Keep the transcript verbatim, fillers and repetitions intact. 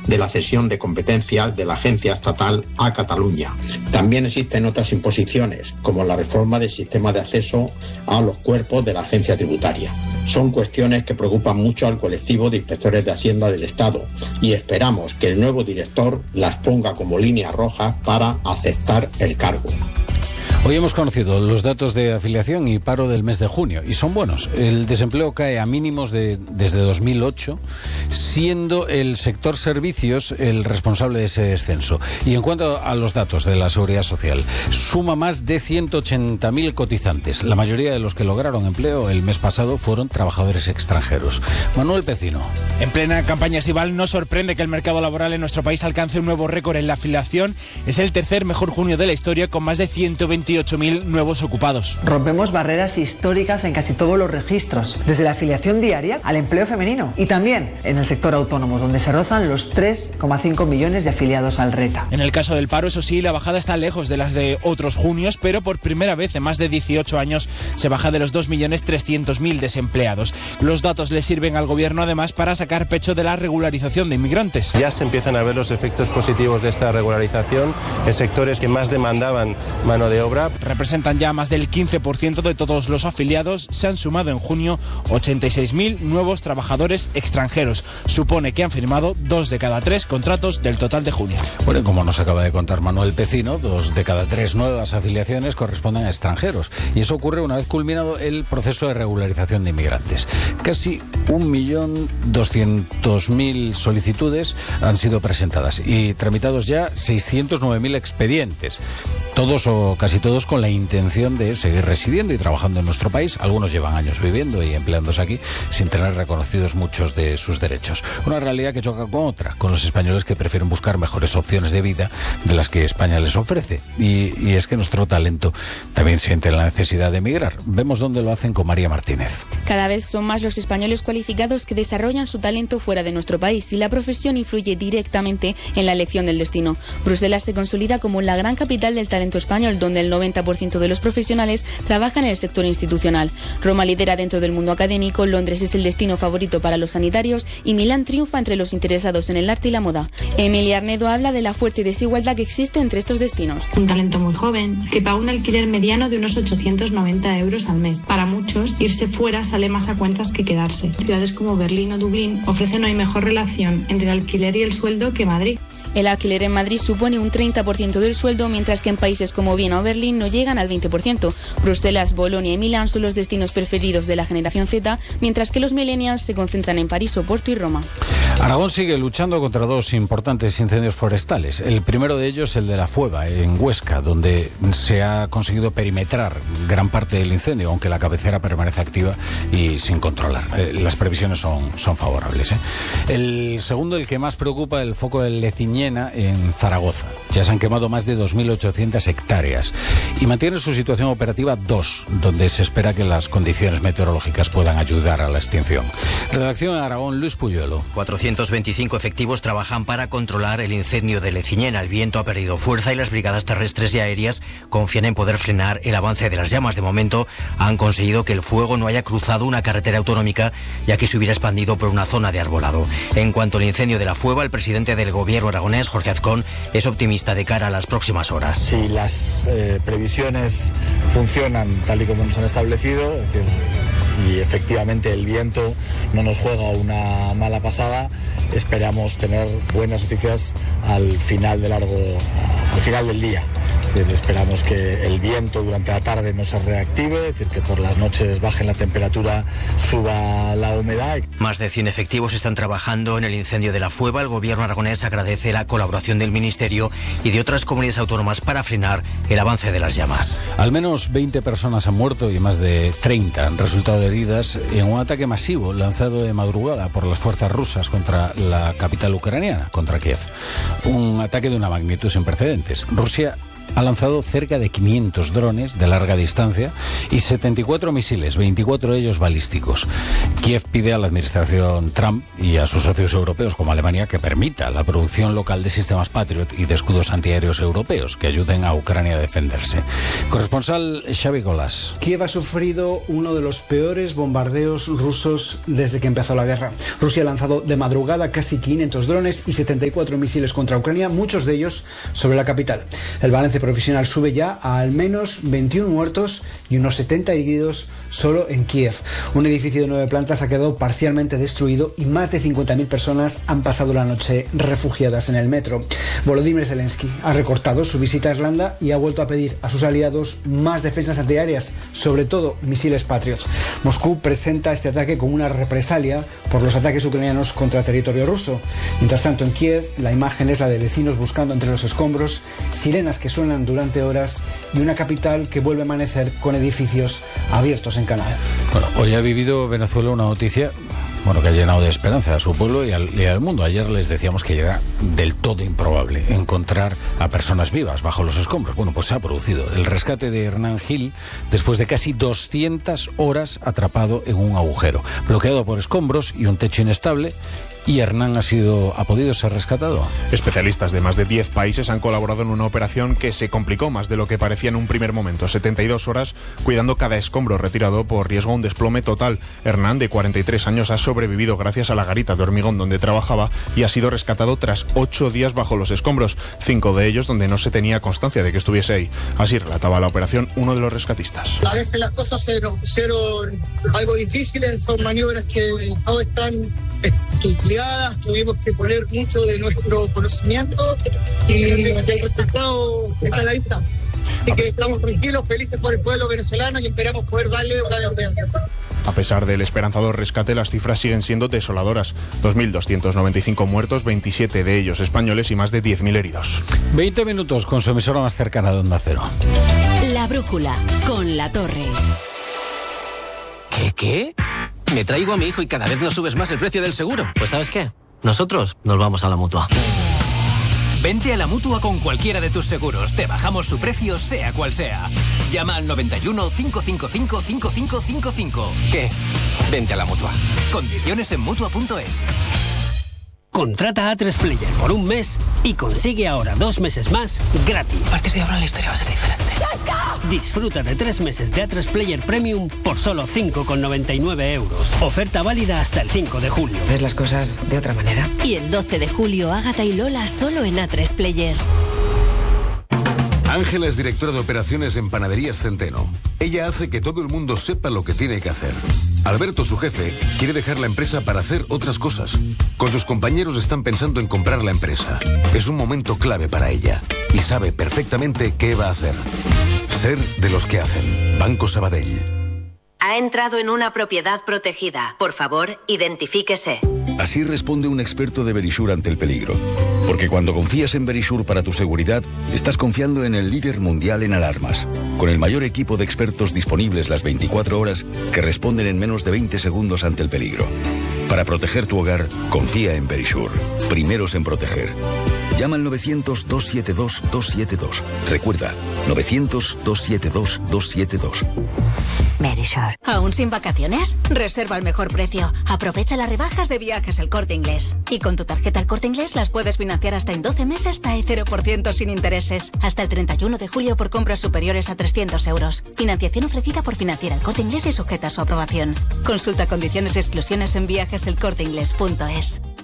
de la cesión de competencias de la agencia estatal a Cataluña. También existen otras imposiciones, como la reforma del sistema de acceso a los cuerpos de la agencia tributaria. Son cuestiones que preocupan mucho al colectivo de inspectores de Hacienda del Estado y esperamos que el nuevo director las ponga como línea roja para aceptar el cargo. Hoy hemos conocido los datos de afiliación y paro del mes de junio y son buenos. El desempleo cae a mínimos de, desde dos mil ocho, siendo el sector servicios el responsable de ese descenso. Y en cuanto a los datos de la Seguridad Social, suma más de ciento ochenta mil cotizantes. La mayoría de los que lograron empleo el mes pasado fueron trabajadores extranjeros. Manuel Pecino. En plena campaña estival no sorprende que el mercado laboral en nuestro país alcance un nuevo récord en la afiliación. Es el tercer mejor junio de la historia, con más de ciento veintiocho mil nuevos ocupados. Rompemos barreras históricas en casi todos los registros, desde la afiliación diaria al empleo femenino y también en el sector autónomo, donde se rozan los tres coma cinco millones de afiliados al RETA. En el caso del paro, eso sí, la bajada está lejos de las de otros junios, pero por primera vez en más de dieciocho años se baja de los dos millones trescientos mil desempleados. Los datos le sirven al gobierno además para sacar pecho de la regularización de inmigrantes. Ya se empiezan a ver los efectos positivos de esta regularización en sectores que más demandaban mano de obra. Representan ya más del quince por ciento de todos los afiliados. Se han sumado en junio ochenta y seis mil nuevos trabajadores extranjeros. Supone que han firmado dos de cada tres contratos del total de junio. Bueno, como nos acaba de contar Manuel Pecino, dos de cada tres nuevas afiliaciones corresponden a extranjeros. Y eso ocurre una vez culminado el proceso de regularización de inmigrantes. Casi un millón doscientos mil solicitudes han sido presentadas y tramitados ya seiscientos nueve mil expedientes. Todos o casi todos con la intención de seguir residiendo y trabajando en nuestro país. Algunos llevan años viviendo y empleándose aquí sin tener reconocidos muchos de sus derechos. Una realidad que choca con otra, con los españoles que prefieren buscar mejores opciones de vida de las que España les ofrece. Y, y es que nuestro talento también siente la necesidad de emigrar. Vemos dónde lo hacen con María Martínez. Cada vez son más los españoles cualificados que desarrollan su talento fuera de nuestro país y la profesión influye directamente en la elección del destino. Bruselas se consolida como la gran capital del talento español, donde el noventa por ciento de los profesionales trabajan en el sector institucional. Roma lidera dentro del mundo académico, Londres es el destino favorito para los sanitarios y Milán triunfa entre los interesados en el arte y la moda. Emilia Arnedo habla de la fuerte desigualdad que existe entre estos destinos. Un talento muy joven que paga un alquiler mediano de unos ochocientos noventa euros al mes. Para muchos, irse fuera sale más a cuentas que quedarse. Ciudades como Berlín o Dublín ofrecen hoy mejor relación entre el alquiler y el sueldo que Madrid. El alquiler en Madrid supone un treinta por ciento del sueldo, mientras que en países como Viena o Berlín no llegan al veinte por ciento. Bruselas, Bolonia y Milán son los destinos preferidos de la generación Z, mientras que los millennials se concentran en París, Oporto y Roma. Aragón sigue luchando contra dos importantes incendios forestales. El primero de ellos, el de la Fueva, en Huesca, donde se ha conseguido perimetrar gran parte del incendio, aunque la cabecera permanece activa y sin controlar. Eh, las previsiones son, son favorables. ¿eh? El segundo, el que más preocupa, el foco del Leciñena, en Zaragoza. Ya se han quemado más de dos mil ochocientas hectáreas y mantiene su situación operativa dos, donde se espera que las condiciones meteorológicas puedan ayudar a la extinción. Redacción en Aragón, Luis Puyuelo. cuatrocientos veinticinco efectivos trabajan para controlar el incendio de Leciñena. El viento ha perdido fuerza y las brigadas terrestres y aéreas confían en poder frenar el avance de las llamas. De momento han conseguido que el fuego no haya cruzado una carretera autonómica, ya que se hubiera expandido por una zona de arbolado. En cuanto al incendio de la Fueva, el presidente del gobierno aragonés, Jorge Azcón, es optimista de cara a las próximas horas. Si las eh, previsiones funcionan tal y como nos han establecido, es decir, y efectivamente el viento no nos juega una mala pasada, esperamos tener buenas noticias al final de largo, al final del día. Es decir, esperamos que el viento durante la tarde no se reactive, es decir, que por las noches baje la temperatura, suba la humedad. Más de cien efectivos están trabajando en el incendio de la Fueva. El gobierno aragonés agradece la colaboración del Ministerio y de otras comunidades autónomas para frenar el avance de las llamas. Al menos veinte personas han muerto y más de treinta han resultado heridas en un ataque masivo lanzado de madrugada por las fuerzas rusas contra la capital ucraniana, contra Kiev. Un ataque de una magnitud sin precedentes. Rusia ha lanzado cerca de quinientos drones de larga distancia y setenta y cuatro misiles, veinticuatro de ellos balísticos. Kiev pide a la administración Trump y a sus socios europeos como Alemania que permita la producción local de sistemas Patriot y de escudos antiaéreos europeos que ayuden a Ucrania a defenderse. Corresponsal Xavi Golas. Kiev ha sufrido uno de los peores bombardeos rusos desde que empezó la guerra. Rusia ha lanzado de madrugada casi quinientos drones y setenta y cuatro misiles contra Ucrania, muchos de ellos sobre la capital. El balance provisional sube ya a al menos veintiún muertos y unos setenta heridos solo en Kiev. Un edificio de nueve plantas ha quedado parcialmente destruido y más de cincuenta mil personas han pasado la noche refugiadas en el metro. Volodymyr Zelensky ha recortado su visita a Irlanda y ha vuelto a pedir a sus aliados más defensas antiaéreas, sobre todo misiles Patriot. Moscú presenta este ataque como una represalia por los ataques ucranianos contra territorio ruso. Mientras tanto, en Kiev, la imagen es la de vecinos buscando entre los escombros, sirenas que suenan durante horas y una capital que vuelve a amanecer con edificios abiertos en canal. Bueno, hoy ha vivido Venezuela una noticia, bueno, que ha llenado de esperanza a su pueblo y al, y al mundo. Ayer les decíamos que era del todo improbable encontrar a personas vivas bajo los escombros. Bueno, pues se ha producido el rescate de Hernán Gil después de casi doscientas horas atrapado en un agujero, bloqueado por escombros y un techo inestable. ¿Y Hernán ha sido ha podido ser rescatado? Especialistas de más de diez países han colaborado en una operación que se complicó más de lo que parecía en un primer momento. setenta y dos horas cuidando cada escombro retirado por riesgo a un desplome total. Hernán, de cuarenta y tres años, ha sobrevivido gracias a la garita de hormigón donde trabajaba y ha sido rescatado tras ocho días bajo los escombros, cinco de ellos donde no se tenía constancia de que estuviese ahí. Así relataba la operación uno de los rescatistas. A veces las cosas se nos pusieron algo difíciles, son maniobras que no están estudiadas, tuvimos que poner mucho de nuestro conocimiento y el resultado está a la vista. Así que estamos tranquilos, felices por el pueblo venezolano y esperamos poder darle una de. A pesar del esperanzador rescate, las cifras siguen siendo desoladoras. dos mil doscientos noventa y cinco muertos, veintisiete de ellos españoles y más de diez mil heridos. veinte minutos con su emisora más cercana de Onda Cero. La brújula con La Torre. ¿Qué, qué? Me traigo a mi hijo y cada vez nos subes más el precio del seguro. Pues ¿sabes qué? Nosotros nos vamos a la Mutua. Vente a la Mutua con cualquiera de tus seguros. Te bajamos su precio, sea cual sea. Llama al noventa y uno, cinco cinco cinco, cinco cinco cinco cinco. ¿Qué? Vente a la Mutua. Condiciones en Mutua punto es. Contrata a tres Player por un mes y consigue ahora dos meses más gratis. A partir de ahora la historia va a ser diferente. ¡Chasca! Disfruta de tres meses de A tres Player Premium por solo cinco con noventa y nueve euros. Oferta válida hasta el cinco de julio. ¿Ves las cosas de otra manera? Y el doce de julio, Ágata y Lola solo en A tres Player. Ángela es directora de operaciones en Panaderías Centeno. Ella hace que todo el mundo sepa lo que tiene que hacer. Alberto, su jefe, quiere dejar la empresa para hacer otras cosas. Con sus compañeros están pensando en comprar la empresa. Es un momento clave para ella y sabe perfectamente qué va a hacer. Ser de los que hacen. Banco Sabadell. Ha entrado en una propiedad protegida. Por favor, identifíquese. Así responde un experto de Verisure ante el peligro. Porque cuando confías en Verisure para tu seguridad, estás confiando en el líder mundial en alarmas, con el mayor equipo de expertos disponibles las veinticuatro horas que responden en menos de veinte segundos ante el peligro. Para proteger tu hogar, confía en Verisure. Primeros en proteger. Llama al novecientos, dos siete dos, dos siete dos. Recuerda, novecientos, dos siete dos, dos siete dos. Verisure. ¿Aún sin vacaciones? Reserva al mejor precio. Aprovecha las rebajas de Viajes El Corte Inglés. Y con tu tarjeta El Corte Inglés las puedes financiar hasta en doce meses hasta cero por ciento sin intereses. Hasta el treinta y uno de julio por compras superiores a trescientos euros. Financiación ofrecida por Financiera El Corte Inglés y sujeta a su aprobación. Consulta condiciones y exclusiones en viajes el corte inglés punto es.